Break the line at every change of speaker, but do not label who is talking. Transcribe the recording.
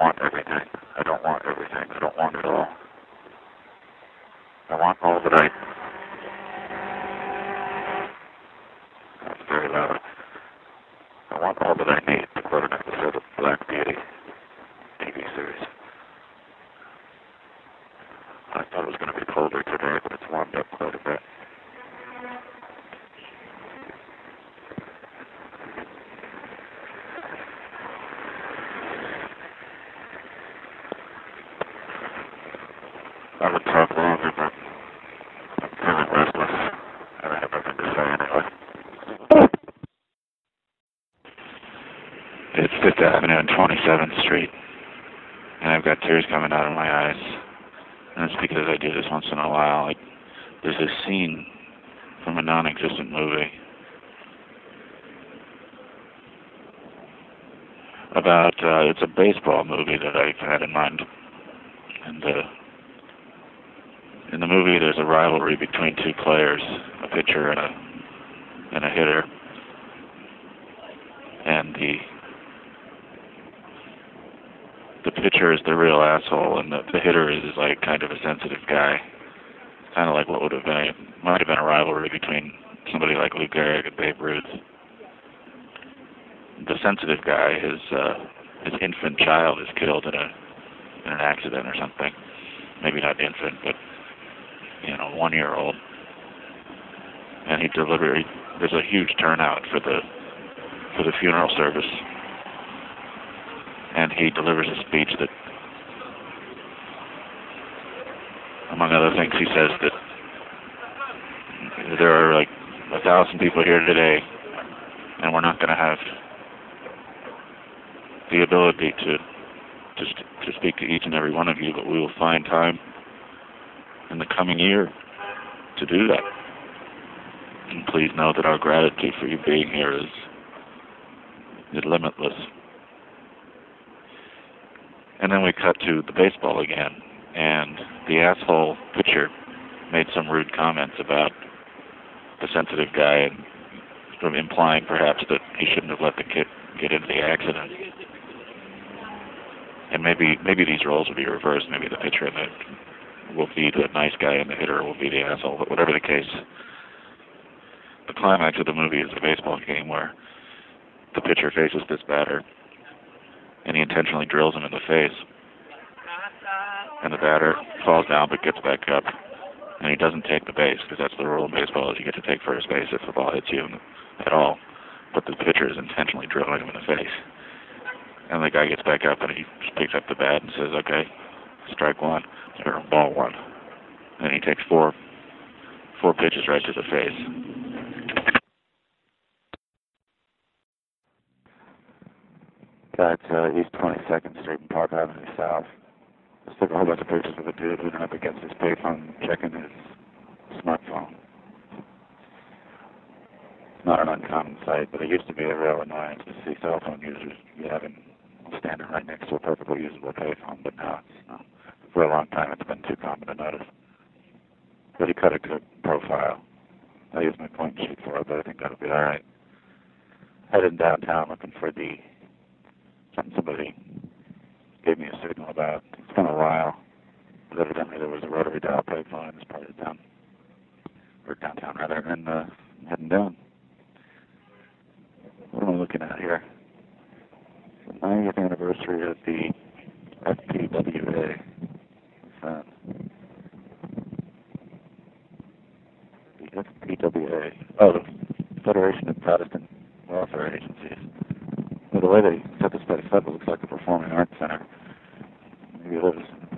want everything. I don't want everything. I don't want it all. I want all that I... That's very loud. I want all that I need to quote an episode of Black Beauty TV series. I thought it was going to be colder today, but it's warmed up quite a bit. I would talk longer, but I'm feeling restless, and I have nothing to say anyway. It's 5th Avenue and 27th Street, and I've got tears coming out of my eyes. And it's because I do this once in a while. Like, there's this scene from a non-existent movie about, it's a baseball movie that I've had in mind. And in the movie there's a rivalry between two players, a pitcher and a hitter. And the pitcher is the real asshole, and the hitter is like kind of a sensitive guy. Kind of like what would have been, might have been a rivalry between somebody like Lou Gehrig and Babe Ruth. The sensitive guy, his infant child is killed in an accident or something. Maybe not infant, but 1-year-old. And there's a huge turnout for the funeral service. And he delivers a speech that, among other things, he says that there are like 1,000 people here today, and we're not going to have the ability to speak to each and every one of you, but we will find time in the coming year to do that. And please know that our gratitude for you being here is limitless. And then we cut to the baseball again, and the asshole pitcher made some rude comments about the sensitive guy, and sort of implying perhaps that he shouldn't have let the kid get into the accident. And maybe these roles will be reversed. Maybe the pitcher will be the nice guy and the hitter will be the asshole. But whatever the case, the climax of the movie is a baseball game where the pitcher faces this batter, and he intentionally drills him in the face. And the batter falls down but gets back up, and he doesn't take the base, because that's the rule in baseball, is you get to take first base if the ball hits you at all. But the pitcher is intentionally drilling him in the face. And the guy gets back up, and he picks up the bat and says, okay, strike one, or ball one. And he takes four pitches right to the face. Got East 22nd Street and Park Avenue South. Just took a whole bunch of pictures of a dude leaning up against his payphone, checking his smartphone. It's not an uncommon sight, but it used to be a real annoyance to see cell phone users standing right next to a perfectly usable payphone, but now for a long time it's been too common to notice. But he cut a good profile. I used my point sheet for it, but I think that'll be all right. Headed downtown looking for something somebody gave me a signal about. It's been a while, but evidently there was a rotary dial payphone in this part of town, or downtown rather, and heading down. What am I looking at here? The 90th anniversary of the FPWA. What's that? The FPWA. Oh, the Federation of Protestant Welfare Agencies. Well, the way they set this place up, it looks like a performing arts center. Maybe it is.